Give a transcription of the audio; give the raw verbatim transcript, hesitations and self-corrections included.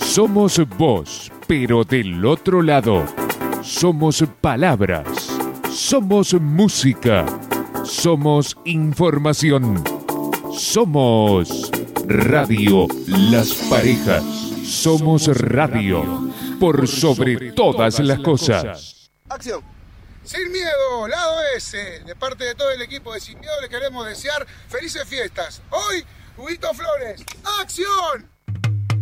Somos vos, pero del otro lado. Somos palabras. Somos música. Somos información. Somos Radio Las Parejas. Somos radio por sobre todas las cosas. Acción. Sin miedo, lado S. De parte de todo el equipo de Sin Miedo les queremos desear felices fiestas. Hoy, Huguito Flores. ¡Acción!